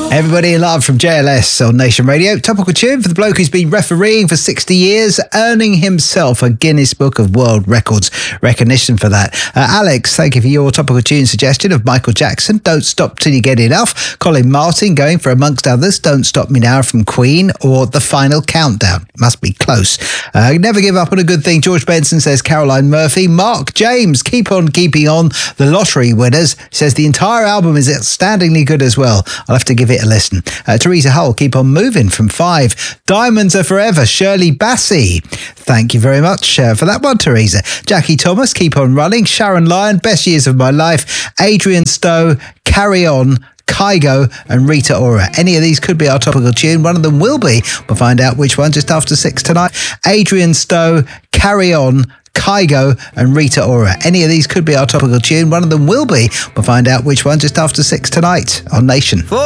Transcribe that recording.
Everybody in love from JLS on Nation Radio. Topical tune for the bloke who's been refereeing for 60 years, earning himself a Guinness Book of World Records recognition for that. Alex, thank you for your topical tune suggestion of Michael Jackson, Don't Stop Till You Get Enough. Colin Martin going for, amongst others, Don't Stop Me Now from Queen or The Final Countdown. Must be close. Never Give Up on a Good Thing. George Benson says Caroline Murphy. Mark James, Keep On Keeping On. The Lottery Winners says the entire album is outstandingly good as well. I'll have to give it a listen. Teresa Hull, Keep On Moving from 5. Diamonds Are Forever, Shirley Bassey. Thank you very much for that one, Teresa. Jackie Thomas, Keep On Running. Sharon Lyon, Best Years of My Life. Adrian Stowe, Carry On. Kygo and Rita Ora. Any of these could be our topical tune. One of them will be. We'll find out which one just after 6 tonight. Adrian Stowe, Carry On, Kygo and Rita Ora. Any of these could be our topical tune. One of them will be. We'll find out which one just after 6 tonight on Nation.